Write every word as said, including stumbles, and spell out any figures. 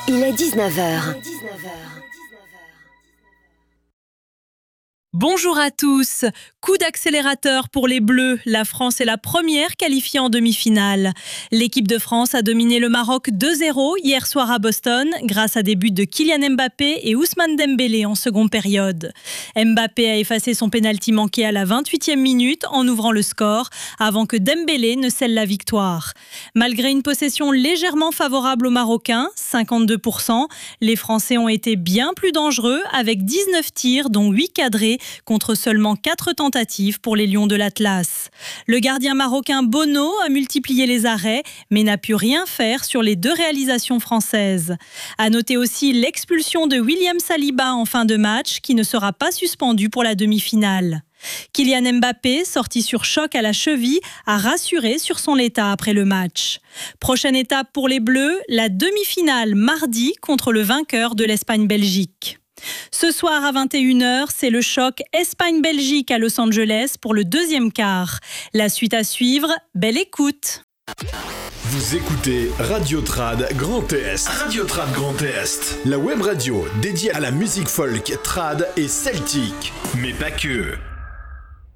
Il est dix-neuf heures. Bonjour à tous. Coup d'accélérateur pour les Bleus. La France est la première qualifiée en demi-finale. L'équipe de France a dominé le Maroc deux zéro hier soir à Boston grâce à des buts de Kylian Mbappé et Ousmane Dembélé en seconde période. Mbappé a effacé son pénalty manqué à la vingt-huitième minute en ouvrant le score avant que Dembélé ne scelle la victoire. Malgré une possession légèrement favorable aux Marocains, cinquante-deux pour cent, les Français ont été bien plus dangereux avec dix-neuf tirs dont huit cadrés contre seulement quatre tentatives pour les Lions de l'Atlas. Le gardien marocain Bono a multiplié les arrêts, mais n'a pu rien faire sur les deux réalisations françaises. À noter aussi l'expulsion de William Saliba en fin de match, qui ne sera pas suspendu pour la demi-finale. Kylian Mbappé, sorti sur choc à la cheville, a rassuré sur son état après le match. Prochaine étape pour les Bleus, la demi-finale mardi contre le vainqueur de l'Espagne-Belgique. Ce soir à vingt et une heures, c'est le choc Espagne-Belgique à Los Angeles pour le deuxième quart. La suite à suivre, belle écoute. Vous écoutez Radio Trad Grand Est. Radio Trad Grand Est. La web radio dédiée à la musique folk, trad et celtique. Mais pas que.